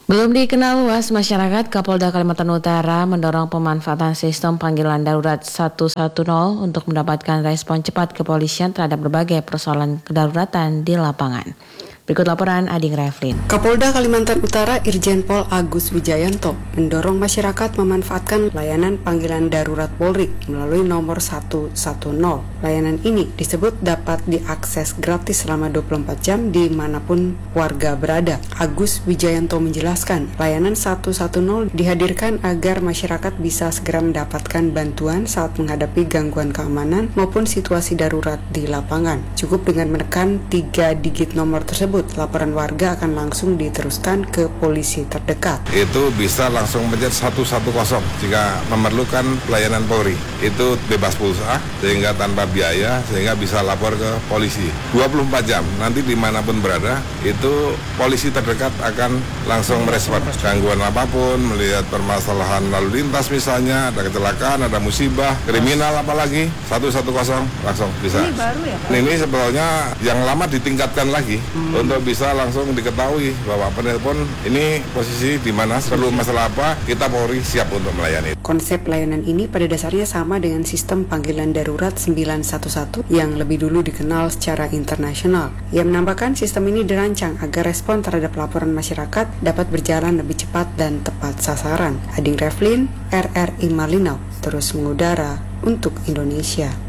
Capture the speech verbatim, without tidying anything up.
Belum dikenal luas masyarakat, Kapolda Kalimantan Utara mendorong pemanfaatan sistem panggilan darurat seratus sepuluh untuk mendapatkan respon cepat kepolisian terhadap berbagai persoalan kedaruratan di lapangan. Berikut laporan Ading Reflin. Kapolda Kalimantan Utara Irjen Pol Agus Wijayanto mendorong masyarakat memanfaatkan layanan panggilan darurat Polri melalui nomor seratus sepuluh. Layanan ini disebut dapat diakses gratis selama dua puluh empat jam dimanapun warga berada. Agus Wijayanto menjelaskan, layanan seratus sepuluh dihadirkan agar masyarakat bisa segera mendapatkan bantuan saat menghadapi gangguan keamanan maupun situasi darurat di lapangan. Cukup dengan menekan tiga digit nomor tersebut, laporan warga akan langsung diteruskan ke polisi terdekat. Itu bisa langsung pencet seratus sepuluh jika memerlukan pelayanan Polri. Itu bebas pulsa sehingga tanpa biaya, sehingga bisa lapor ke polisi dua puluh empat jam. Nanti dimanapun berada, itu polisi terdekat akan langsung merespon gangguan apapun, melihat permasalahan lalu lintas misalnya, ada kecelakaan, ada musibah, kriminal apalagi, seratus sepuluh langsung bisa. Ini baru ya Pak? Ini sebetulnya yang lama ditingkatkan lagi hmm. untuk bisa langsung diketahui bahwa penelpon ini posisi di mana, perlu masalah apa, kita Polri siap untuk melayani. Konsep layanan ini pada dasarnya sama dengan sistem panggilan darurat sembilan satu satu yang lebih dulu dikenal secara internasional. Ia menambahkan sistem ini dirancang agar respon terhadap laporan masyarakat dapat berjalan lebih cepat dan tepat sasaran. Ading Reflin, R R I Malinau, terus mengudara untuk Indonesia.